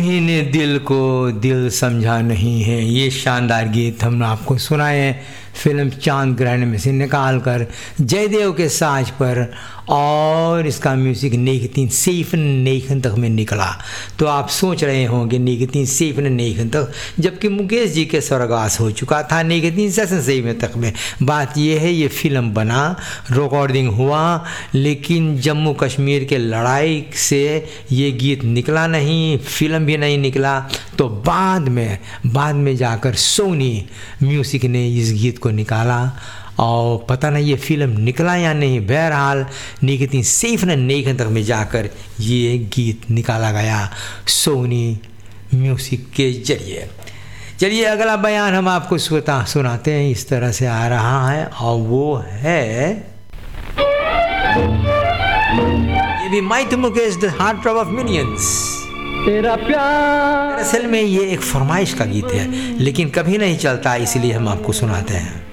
तुम्ही ने दिल को दिल समझा नहीं है, ये शानदार गीत हम आपको सुनाए हैं फिल्म चांद ग्रहण में से निकाल कर जयदेव के साज पर, और इसका म्यूज़िक 1997 तक में निकला। तो आप सोच रहे होंगे 1997 तक, जबकि मुकेश जी के स्वर्गवास हो चुका था 1997 तक में। बात यह है ये फिल्म बना, रिकॉर्डिंग हुआ, लेकिन जम्मू कश्मीर के लड़ाई से ये गीत निकला नहीं, फिल्म भी नहीं निकला। तो बाद में जाकर सोनी म्यूज़िक ने इस गीत को निकाला, और पता नहीं ये फिल्म निकला या नहीं। बहरहाल 1997 तक में जाकर ये गीत निकाला गया सोनी म्यूज़िक के जरिए। चलिए अगला बयान हम आपको सुनाते हैं, इस तरह से आ रहा है, और वो है ये भी might Mukesh the heart throb of millions. तेरा प्यार असल में ये एक फरमाइश का गीत है, लेकिन कभी नहीं चलता, इसलिए हम आपको सुनाते हैं।